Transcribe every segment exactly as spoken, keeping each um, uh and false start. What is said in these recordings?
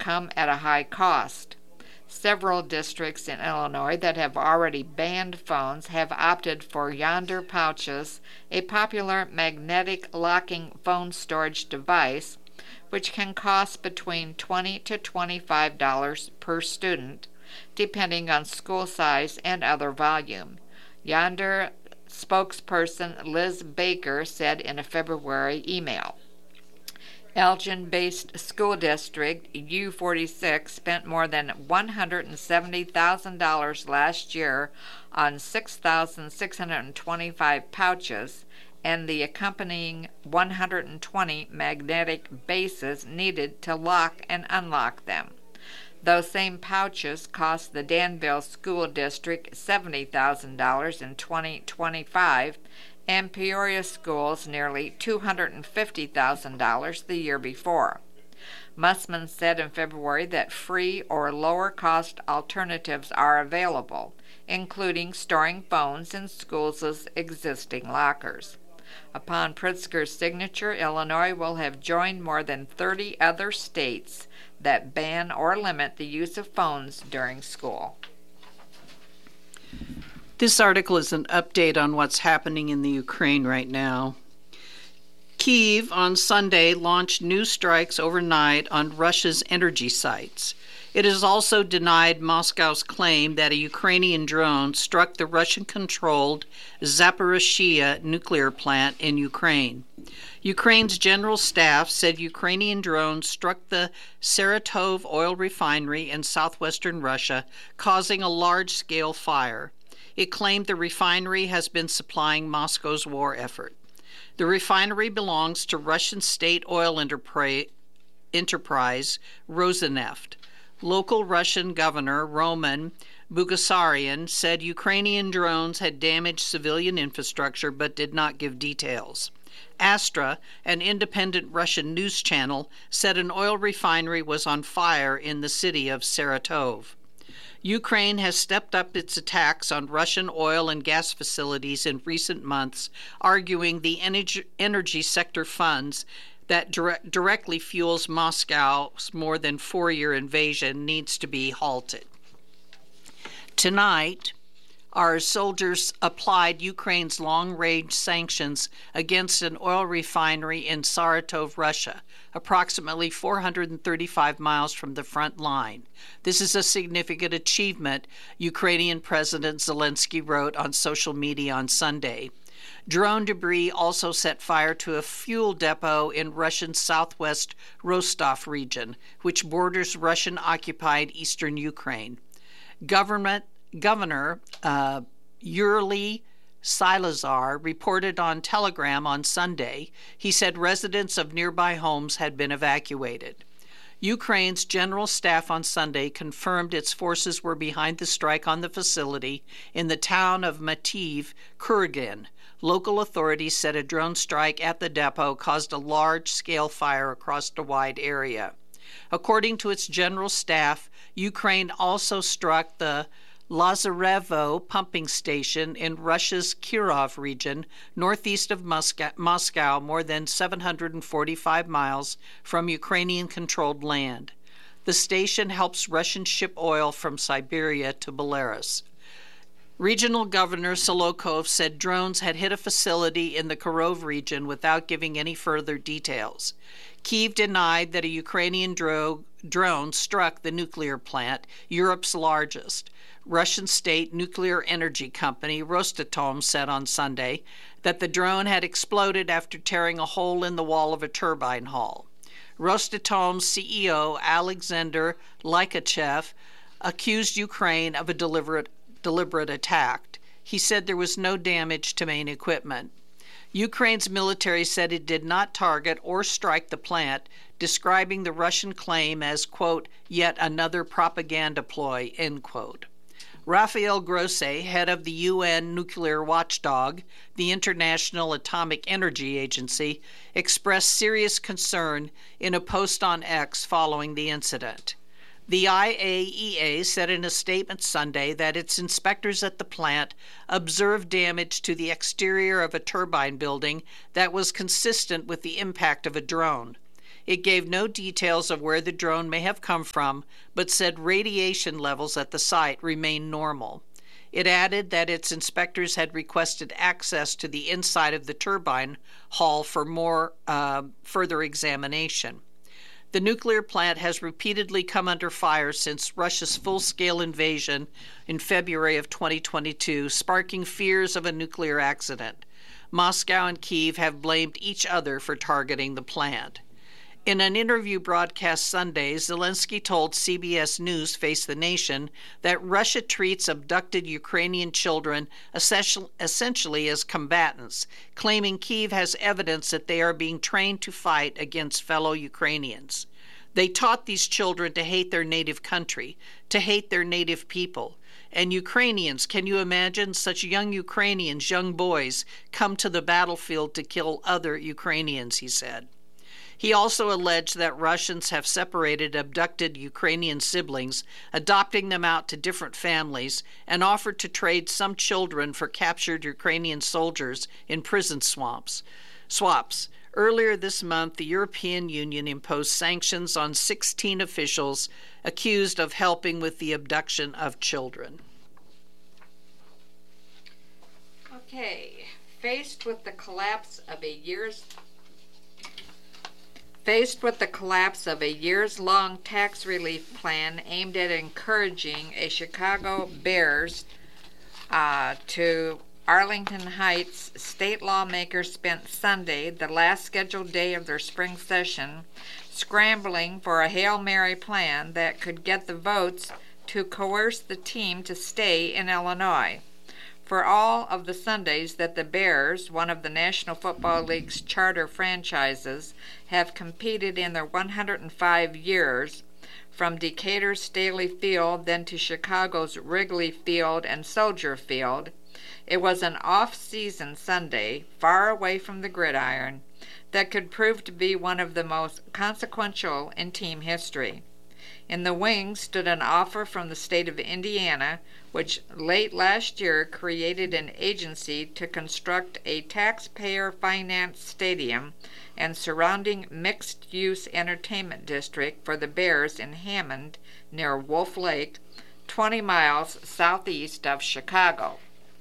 come at a high cost. Several districts in Illinois that have already banned phones have opted for Yondr pouches, a popular magnetic locking phone storage device, which can cost between twenty to twenty-five dollars per student, depending on school size and other volume. Yondr spokesperson Liz Baker said in a February email. Elgin-based school district U forty-six spent more than one hundred seventy thousand dollars last year on six thousand six hundred twenty-five pouches and the accompanying one hundred twenty magnetic bases needed to lock and unlock them. Those same pouches cost the Danville School District seventy thousand dollars in twenty twenty-five and Peoria schools nearly two hundred fifty thousand dollars the year before. Mussman said in February that free or lower-cost alternatives are available, including storing phones in schools' existing lockers. Upon Pritzker's signature, Illinois will have joined more than thirty other states that ban or limit the use of phones during school. This article is an update on what's happening in the Ukraine right now. Kyiv on Sunday launched new strikes overnight on Russia's energy sites. It has also denied Moscow's claim that a Ukrainian drone struck the Russian-controlled Zaporizhzhia nuclear plant in Ukraine. Ukraine's general staff said Ukrainian drones struck the Saratov oil refinery in southwestern Russia, causing a large-scale fire. It claimed the refinery has been supplying Moscow's war effort. The refinery belongs to Russian state oil enterprise, enterprise Rosneft. Local Russian Governor Roman Bogusarian said Ukrainian drones had damaged civilian infrastructure but did not give details. Astra, an independent Russian news channel, said an oil refinery was on fire in the city of Saratov. Ukraine has stepped up its attacks on Russian oil and gas facilities in recent months, arguing the energy, energy sector funds that direct, directly fuels Moscow's more than four-year invasion needs to be halted. Tonight, our soldiers applied Ukraine's long-range sanctions against an oil refinery in Saratov, Russia, approximately four hundred thirty-five miles from the front line. This is a significant achievement, Ukrainian President Zelensky wrote on social media on Sunday. Drone debris also set fire to a fuel depot in Russian southwest Rostov region, which borders Russian-occupied eastern Ukraine. Government Governor uh, Yuri Silazar reported on Telegram on Sunday. He said residents of nearby homes had been evacuated. Ukraine's general staff on Sunday confirmed its forces were behind the strike on the facility in the town of Mativ, Kurgan. Local authorities said a drone strike at the depot caused a large-scale fire across the wide area. According to its general staff, Ukraine also struck the Lazarevo pumping station in Russia's Kirov region, northeast of Moscow, Moscow, more than seven hundred forty-five miles from Ukrainian-controlled land. The station helps Russians ship oil from Siberia to Belarus. Regional Governor Solokov said drones had hit a facility in the Kirov region without giving any further details. Kyiv denied that a Ukrainian dro- drone struck the nuclear plant, Europe's largest. Russian state nuclear energy company Rosatom said on Sunday that the drone had exploded after tearing a hole in the wall of a turbine hall. Rosatom's C E O, Alexander Lykachev, accused Ukraine of a deliberate, deliberate attack. He said there was no damage to main equipment. Ukraine's military said it did not target or strike the plant, describing the Russian claim as, quote, yet another propaganda ploy, end quote. Rafael Grossi, head of the U N nuclear watchdog, the International Atomic Energy Agency, expressed serious concern in a post on X following the incident. The I A E A said in a statement Sunday that its inspectors at the plant observed damage to the exterior of a turbine building that was consistent with the impact of a drone. It gave no details of where the drone may have come from, but said radiation levels at the site remain normal. It added that its inspectors had requested access to the inside of the turbine hall for more uh, further examination. The nuclear plant has repeatedly come under fire since Russia's full-scale invasion in February of twenty twenty-two, sparking fears of a nuclear accident. Moscow and Kyiv have blamed each other for targeting the plant. In an interview broadcast Sunday, Zelensky told C B S News Face the Nation that Russia treats abducted Ukrainian children essentially as combatants, claiming Kyiv has evidence that they are being trained to fight against fellow Ukrainians. They taught these children to hate their native country, to hate their native people. And Ukrainians, can you imagine such young Ukrainians, young boys, come to the battlefield to kill other Ukrainians, he said. He also alleged that Russians have separated abducted Ukrainian siblings, adopting them out to different families, and offered to trade some children for captured Ukrainian soldiers in prison swamps. swaps. Earlier this month, the European Union imposed sanctions on sixteen officials accused of helping with the abduction of children. Okay, faced with the collapse of a year's Faced with the collapse of a years-long tax relief plan aimed at encouraging a Chicago Bears uh, to Arlington Heights, state lawmakers spent Sunday, the last scheduled day of their spring session, scrambling for a Hail Mary plan that could get the votes to coerce the team to stay in Illinois. For all of the Sundays that the Bears, one of the National Football League's charter franchises, have competed in their one hundred five years, from Decatur's Staley Field then to Chicago's Wrigley Field and Soldier Field, it was an off-season Sunday, far away from the gridiron, that could prove to be one of the most consequential in team history. In the wings stood an offer from the state of Indiana, which late last year created an agency to construct a taxpayer-financed stadium and surrounding mixed-use entertainment district for the Bears in Hammond, near Wolf Lake, twenty miles southeast of Chicago.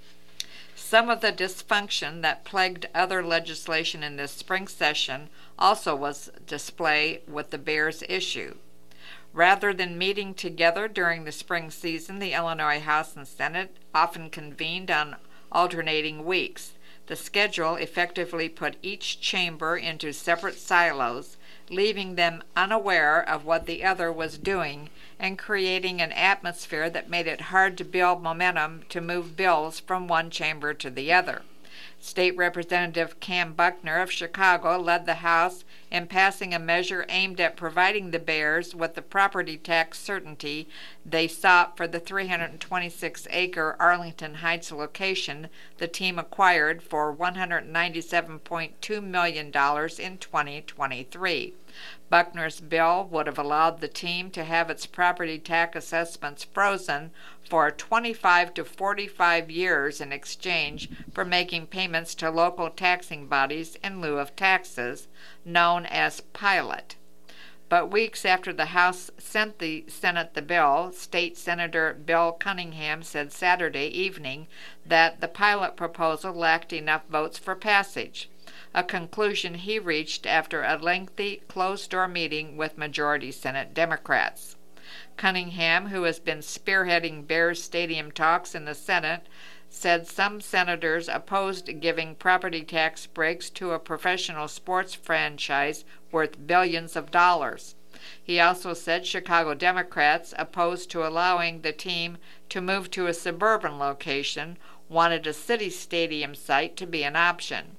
Some of the dysfunction that plagued other legislation in this spring session also was displayed with the Bears issue. Rather than meeting together during the spring season, the Illinois House and Senate often convened on alternating weeks. The schedule effectively put each chamber into separate silos, leaving them unaware of what the other was doing and creating an atmosphere that made it hard to build momentum to move bills from one chamber to the other. State Representative Cam Buckner of Chicago led the House in passing a measure aimed at providing the Bears with the property tax certainty they sought for the three hundred twenty-six acre Arlington Heights location the team acquired for one hundred ninety-seven point two million dollars in twenty twenty-three. Buckner's bill would have allowed the team to have its property tax assessments frozen for twenty-five to forty-five years in exchange for making payments to local taxing bodies in lieu of taxes, known as pilot. But weeks after the House sent the Senate the bill, State Senator Bill Cunningham said Saturday evening that the pilot proposal lacked enough votes for passage, a conclusion he reached after a lengthy closed-door meeting with majority Senate Democrats. Cunningham, who has been spearheading Bears Stadium talks in the Senate, said some senators opposed giving property tax breaks to a professional sports franchise worth billions of dollars. He also said Chicago Democrats, opposed to allowing the team to move to a suburban location, wanted a city stadium site to be an option.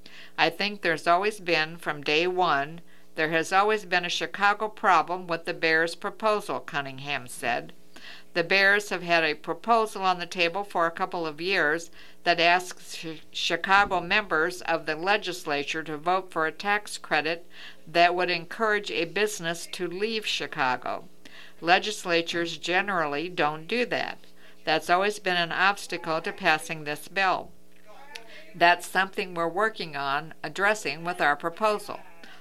I think there's always been, from day one, there has always been a Chicago problem with the Bears' proposal, Cunningham said. The Bears have had a proposal on the table for a couple of years that asks sh- Chicago members of the legislature to vote for a tax credit that would encourage a business to leave Chicago. Legislatures generally don't do that. That's always been an obstacle to passing this bill. That's something we're working on addressing with our proposal.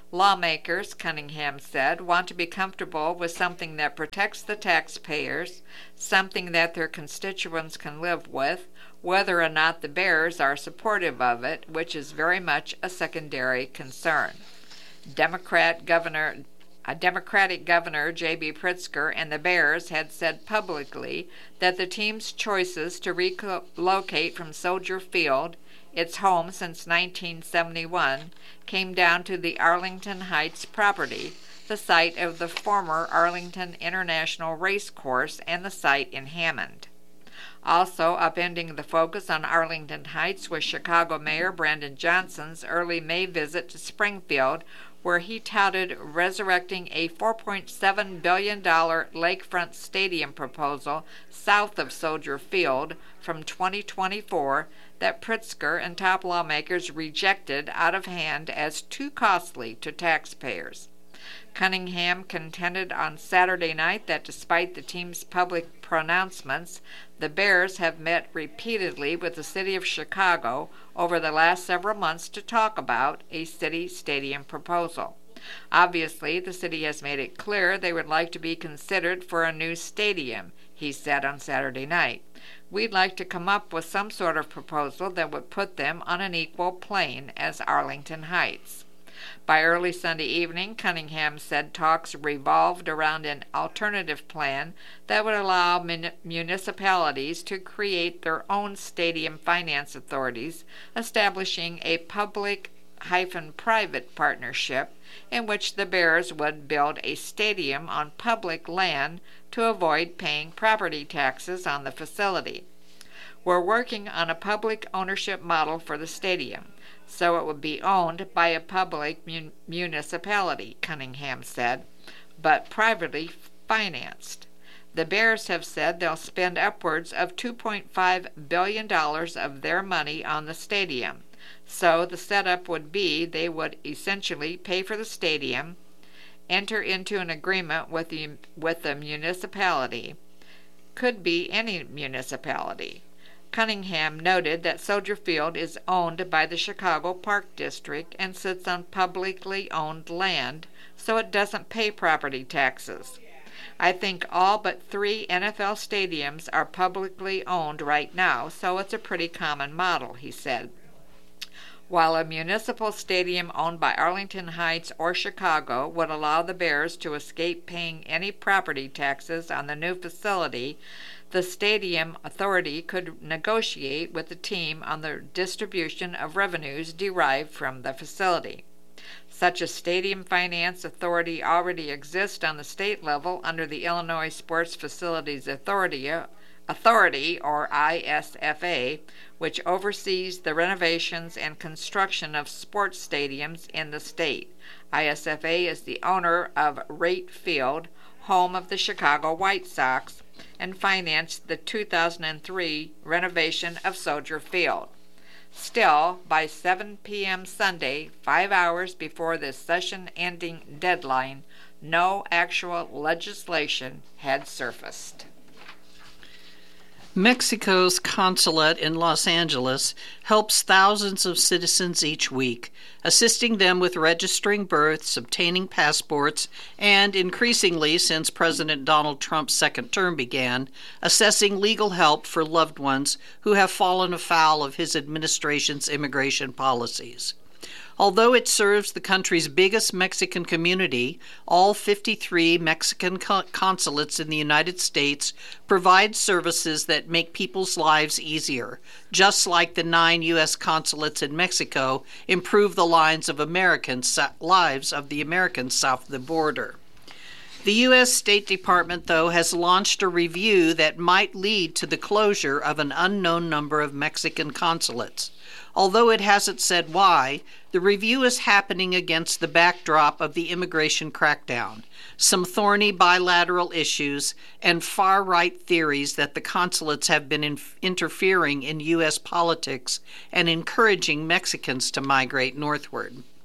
Lawmakers, Cunningham said, want to be comfortable with something that protects the taxpayers, something that their constituents can live with, whether or not the Bears are supportive of it, which is very much a secondary concern. Democrat Governor, a Democratic Governor J B Pritzker and the Bears had said publicly that the team's choices to relocate from Soldier Field, its home since nineteen seventy-one, came down to the Arlington Heights property, the site of the former Arlington International Race Course and the site in Hammond. Also upending the focus on Arlington Heights was Chicago Mayor Brandon Johnson's early May visit to Springfield, where he touted resurrecting a four point seven billion dollars lakefront stadium proposal south of Soldier Field from twenty twenty-four that Pritzker and top lawmakers rejected out of hand as too costly to taxpayers. Cunningham contended on Saturday night that despite the team's public pronouncements, the Bears have met repeatedly with the city of Chicago over the last several months to talk about a city stadium proposal. Obviously, the city has made it clear they would like to be considered for a new stadium, he said on Saturday night. We'd like to come up with some sort of proposal that would put them on an equal plane as Arlington Heights. By early Sunday evening, Cunningham said talks revolved around an alternative plan that would allow mun- municipalities to create their own stadium finance authorities, establishing a public-private partnership in which the Bears would build a stadium on public land to avoid paying property taxes on the facility. We're working on a public ownership model for the stadium, so it would be owned by a public mun- municipality, Cunningham said, but privately financed. The Bears have said they'll spend upwards of two point five billion dollars of their money on the stadium. So the setup would be they would essentially pay for the stadium, enter into an agreement with the, with the municipality, could be any municipality. Cunningham noted that Soldier Field is owned by the Chicago Park District and sits on publicly owned land, so it doesn't pay property taxes. I think all but three N F L stadiums are publicly owned right now, so it's a pretty common model, he said. While a municipal stadium owned by Arlington Heights or Chicago would allow the Bears to escape paying any property taxes on the new facility, the stadium authority could negotiate with the team on the distribution of revenues derived from the facility. Such a stadium finance authority already exists on the state level under the Illinois Sports Facilities Authority, Authority, or I S F A, which oversees the renovations and construction of sports stadiums in the state. I S F A is the owner of Rate Field, home of the Chicago White Sox, and financed the two thousand three renovation of Soldier Field. Still, by seven p.m. Sunday, five hours before the session-ending deadline, no actual legislation had surfaced. Mexico's consulate in Los Angeles helps thousands of citizens each week, assisting them with registering births, obtaining passports, and increasingly, since President Donald Trump's second term began, assessing legal help for loved ones who have fallen afoul of his administration's immigration policies. Although it serves the country's biggest Mexican community, all fifty-three Mexican consulates in the United States provide services that make people's lives easier, just like the nine U S consulates in Mexico improve the lives of Americans, lives of the Americans south of the border. The U S State Department, though, has launched a review that might lead to the closure of an unknown number of Mexican consulates. Although it hasn't said why, the review is happening against the backdrop of the immigration crackdown, some thorny bilateral issues, and far-right theories that the consulates have been in- interfering in U S politics and encouraging Mexicans to migrate northward.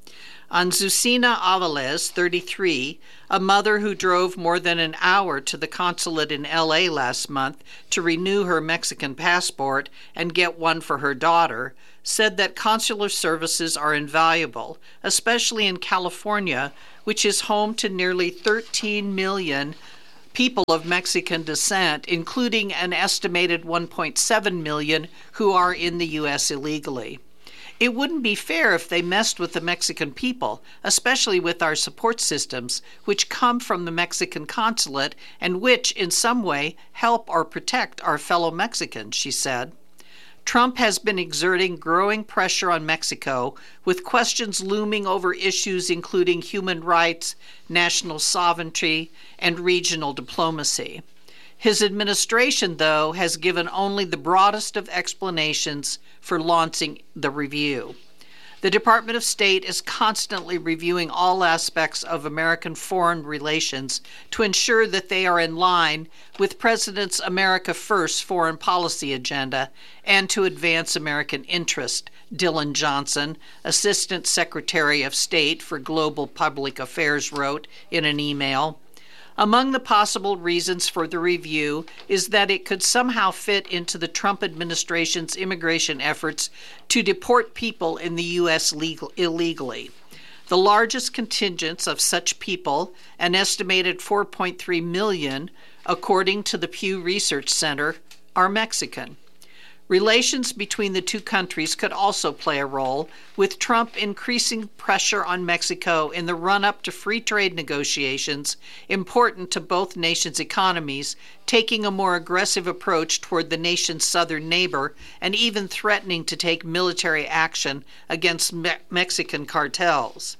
Azucena Aviles, thirty-three, a mother who drove more than an hour to the consulate in L A last month to renew her Mexican passport and get one for her daughter, said that consular services are invaluable, especially in California, which is home to nearly thirteen million people of Mexican descent, including an estimated one point seven million who are in the U S illegally. It wouldn't be fair if they messed with the Mexican people, especially with our support systems, which come from the Mexican consulate and which, in some way, help or protect our fellow Mexicans, she said. Trump has been exerting growing pressure on Mexico, with questions looming over issues including human rights, national sovereignty, and regional diplomacy. His administration, though, has given only the broadest of explanations for launching the review. The Department of State is constantly reviewing all aspects of American foreign relations to ensure that they are in line with President's America First foreign policy agenda and to advance American interest, Dylan Johnson, Assistant Secretary of State for Global Public Affairs, wrote in an email. Among the possible reasons for the review is that it could somehow fit into the Trump administration's immigration efforts to deport people in the U S legal, illegally. The largest contingents of such people, an estimated four point three million, according to the Pew Research Center, are Mexican. Relations between the two countries could also play a role, with Trump increasing pressure on Mexico in the run-up to free trade negotiations important to both nations' economies, taking a more aggressive approach toward the nation's southern neighbor, and even threatening to take military action against Me- Mexican cartels.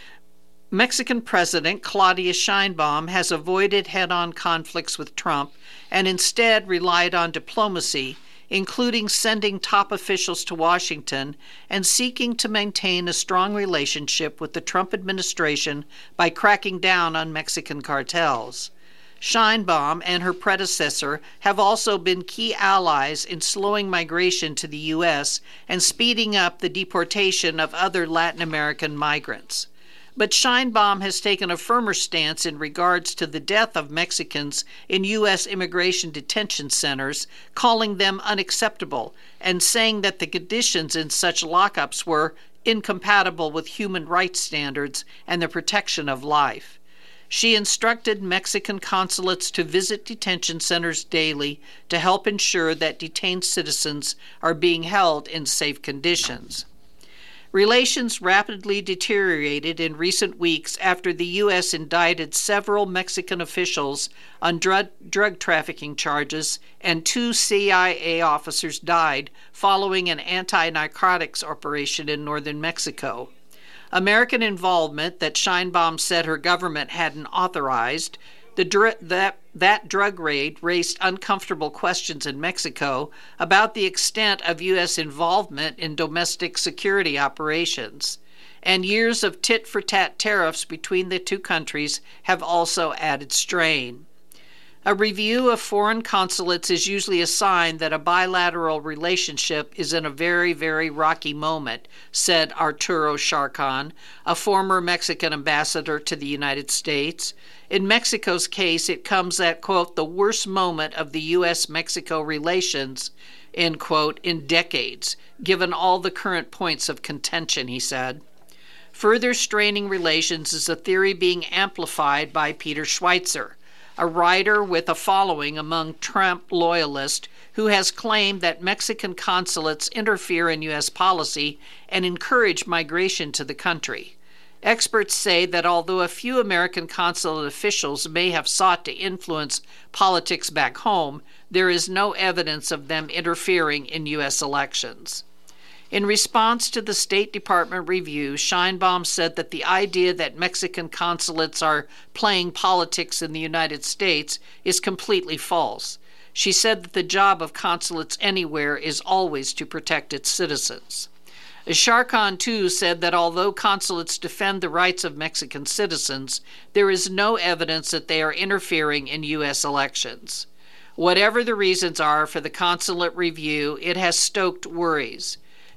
Mexican President Claudia Sheinbaum has avoided head-on conflicts with Trump and instead relied on diplomacy, including sending top officials to Washington and seeking to maintain a strong relationship with the Trump administration by cracking down on Mexican cartels. Sheinbaum and her predecessor have also been key allies in slowing migration to the U S and speeding up the deportation of other Latin American migrants. But Sheinbaum has taken a firmer stance in regards to the death of Mexicans in U S immigration detention centers, calling them unacceptable and saying that the conditions in such lockups were incompatible with human rights standards and the protection of life. She instructed Mexican consulates to visit detention centers daily to help ensure that detained citizens are being held in safe conditions. Relations rapidly deteriorated in recent weeks after the U S indicted several Mexican officials on drug, drug trafficking charges, and two C I A officers died following an anti-narcotics operation in northern Mexico. American involvement that Sheinbaum said her government hadn't authorized, the dr- that, that drug raid raised uncomfortable questions in Mexico about the extent of U S involvement in domestic security operations. And years of tit-for-tat tariffs between the two countries have also added strain. A review of foreign consulates is usually a sign that a bilateral relationship is in a very, very rocky moment, said Arturo Sharcon, a former Mexican ambassador to the United States. In Mexico's case, it comes at, quote, the worst moment of the U S Mexico relations, end quote, in decades, given all the current points of contention, he said. Further straining relations is a theory being amplified by Peter Schweitzer, a writer with a following among Trump loyalists who has claimed that Mexican consulates interfere in U S policy and encourage migration to the country. Experts say that although a few American consulate officials may have sought to influence politics back home, there is no evidence of them interfering in U S elections. In response to the State Department review, Sheinbaum said that the idea that Mexican consulates are playing politics in the United States is completely false. She said that the job of consulates anywhere is always to protect its citizens. Sharcon, too, said that although consulates defend the rights of Mexican citizens, there is no evidence that they are interfering in U S elections. Whatever the reasons are for the consulate review, it has stoked worries.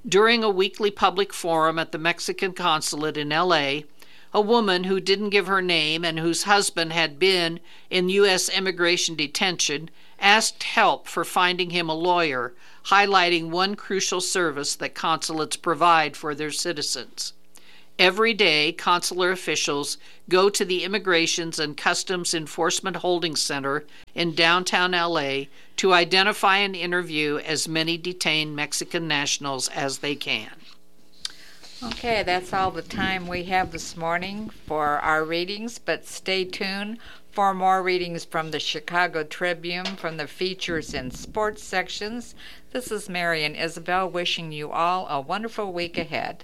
During a weekly public forum at the Mexican consulate in L A, a woman who didn't give her name and whose husband had been in U S immigration detention asked help for finding him a lawyer, highlighting one crucial service that consulates provide for their citizens. Every day, consular officials go to the Immigrations and Customs Enforcement Holding Center in downtown L A to identify and interview as many detained Mexican nationals as they can. Okay, that's all the time we have this morning for our readings, but stay tuned for more readings from the Chicago Tribune from the features and sports sections. This is Mary and Isabel wishing you all a wonderful week ahead.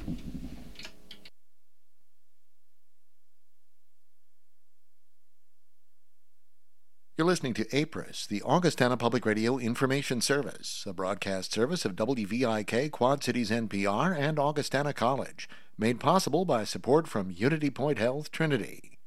You're listening to A P R I S, the Augustana Public Radio Information Service, a broadcast service of W V I K, Quad Cities N P R, and Augustana College, made possible by support from Unity Point Health Trinity.